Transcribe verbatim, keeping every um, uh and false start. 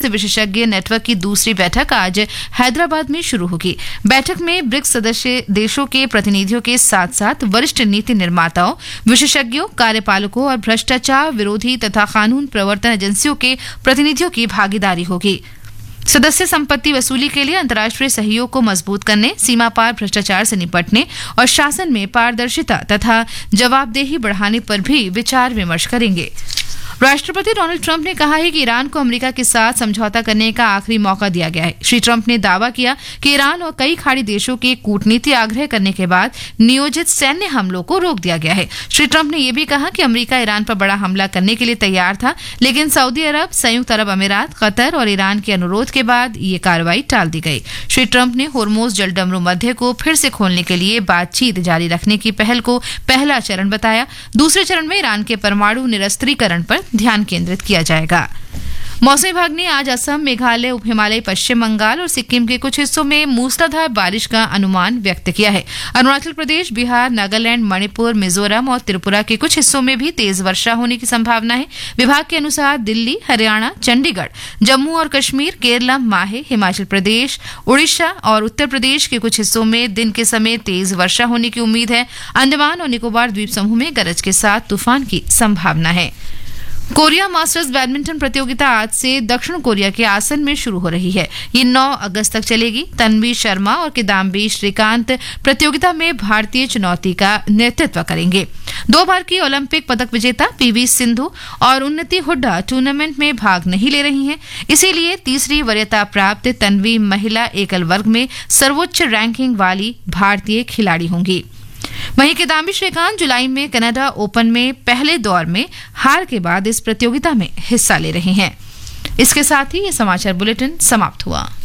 विशेषज्ञ नेटवर्क की दूसरी बैठक आज हैदराबाद में शुरू होगी। बैठक में ब्रिक्स सदस्य देशों के प्रतिनिधियों के साथ साथ वरिष्ठ नीति निर्माताओं, विशेषज्ञों, कार्यपालकों और भ्रष्टाचार विरोधी तथा कानून प्रवर्तन एजेंसियों के प्रतिनिधियों की भागीदारी होगी। सदस्य संपत्ति वसूली के लिए अंतर्राष्ट्रीय सहयोग को मजबूत करने, सीमा पार भ्रष्टाचार से निपटने और शासन में पारदर्शिता तथा जवाबदेही बढ़ाने पर भी विचार विमर्श करेंगे। राष्ट्रपति डोनाल्ड ट्रंप ने कहा है कि ईरान को अमेरिका के साथ समझौता करने का आखिरी मौका दिया गया है। श्री ट्रंप ने दावा किया कि ईरान और कई खाड़ी देशों के कूटनीति आग्रह करने के बाद नियोजित सैन्य हमलों को रोक दिया गया है। श्री ट्रंप ने यह भी कहा कि अमेरिका ईरान पर बड़ा हमला करने के लिए तैयार था, लेकिन सऊदी अरब, संयुक्त अरब अमीरात, कतर और ईरान के अनुरोध के बाद ये कार्रवाई टाल दी गई। श्री ट्रंप ने होर्मुज जलडमरू मध्य को फिर से खोलने के लिए बातचीत जारी रखने की पहल को पहला चरण बताया। दूसरे चरण में ईरान के परमाणु निरस्त्रीकरण पर ध्यान केंद्रित किया जाएगा। मौसम विभाग ने आज असम, मेघालय, उप हिमालय, पश्चिम बंगाल और सिक्किम के कुछ हिस्सों में मूसलाधार बारिश का अनुमान व्यक्त किया है। अरुणाचल प्रदेश, बिहार, नागालैंड, मणिपुर, मिजोरम और त्रिपुरा के कुछ हिस्सों में भी तेज वर्षा होने की संभावना है। विभाग के अनुसार दिल्ली, हरियाणा, चंडीगढ़, जम्मू और कश्मीर, केरलम, माहे, हिमाचल प्रदेश, उड़ीसा और उत्तर प्रदेश के कुछ हिस्सों में दिन के समय तेज वर्षा होने की उम्मीद है। अंडमान और निकोबार द्वीप समूह में गरज के साथ तूफान की संभावना है। कोरिया मास्टर्स बैडमिंटन प्रतियोगिता आज से दक्षिण कोरिया के आसन में शुरू हो रही है। ये नौ अगस्त तक चलेगी। तन्वी शर्मा और किदाम्बी श्रीकांत प्रतियोगिता में भारतीय चुनौती का नेतृत्व करेंगे। दो बार की ओलंपिक पदक विजेता पीवी सिंधु और उन्नति हुड्डा टूर्नामेंट में भाग नहीं ले रही हैं, इसीलिए तीसरी वरीयता प्राप्त तन्वी महिला एकल वर्ग में सर्वोच्च रैंकिंग वाली भारतीय खिलाड़ी होंगी। वहीं किदाम्बी श्रीकांत जुलाई में कनाडा ओपन में पहले दौर में हार के बाद इस प्रतियोगिता में हिस्सा ले रहे हैं। इसके साथ ही ये समाचार बुलेटिन समाप्त हुआ।